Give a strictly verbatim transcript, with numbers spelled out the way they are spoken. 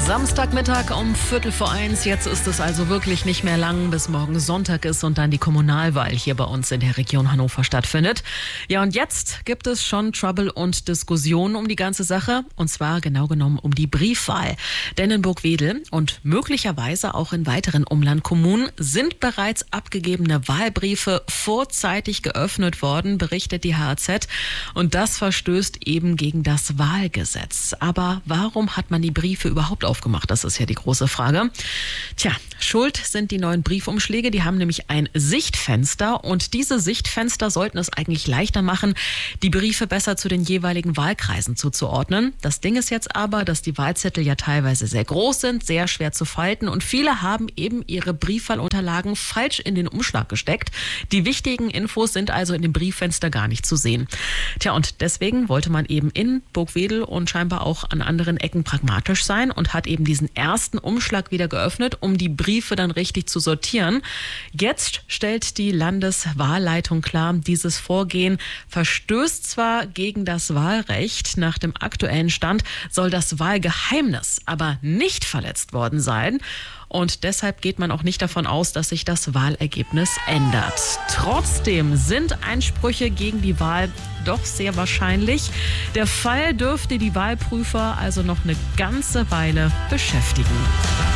Samstagmittag um Viertel vor eins. Jetzt ist es also wirklich nicht mehr lang, bis morgen Sonntag ist und dann die Kommunalwahl hier bei uns in der Region Hannover stattfindet. Ja, und jetzt gibt es schon Trouble und Diskussionen um die ganze Sache. Und zwar genau genommen um die Briefwahl. Denn in Burgwedel und möglicherweise auch in weiteren Umlandkommunen sind bereits abgegebene Wahlbriefe vorzeitig geöffnet worden, berichtet die H A Z. Und das verstößt eben gegen das Wahlgesetz. Aber warum hat man die Briefe überhaupt aufgemacht? Das ist ja die große Frage. Tja, schuld sind die neuen Briefumschläge. Die haben nämlich ein Sichtfenster und diese Sichtfenster sollten es eigentlich leichter machen, die Briefe besser zu den jeweiligen Wahlkreisen zuzuordnen. Das Ding ist jetzt aber, dass die Wahlzettel ja teilweise sehr groß sind, sehr schwer zu falten und viele haben eben ihre Briefwahlunterlagen falsch in den Umschlag gesteckt. Die wichtigen Infos sind also in dem Brieffenster gar nicht zu sehen. Tja, und deswegen wollte man eben in Burgwedel und scheinbar auch an anderen Ecken pragmatisch sein und hat eben diesen ersten Umschlag wieder geöffnet, um die Briefe dann richtig zu sortieren. Jetzt stellt die Landeswahlleitung klar, dieses Vorgehen verstößt zwar gegen das Wahlrecht, nach dem aktuellen Stand soll das Wahlgeheimnis aber nicht verletzt worden sein. Und deshalb geht man auch nicht davon aus, dass sich das Wahlergebnis ändert. Trotzdem sind Einsprüche gegen die Wahl doch sehr wahrscheinlich. Der Fall dürfte die Wahlprüfer also noch eine ganze Weile beschäftigen.